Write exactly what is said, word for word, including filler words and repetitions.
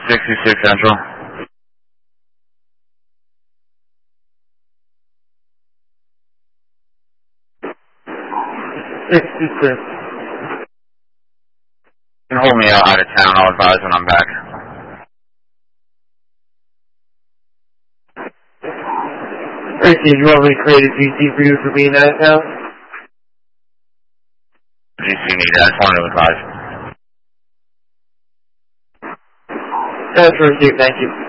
sixty-six Central. sixty-six. You can hold me out, out of town. I'll advise when I'm back. Tracy, you want me to create a G C for you for being out of town? G C need that. I just wanted to advise. That's received, thank you.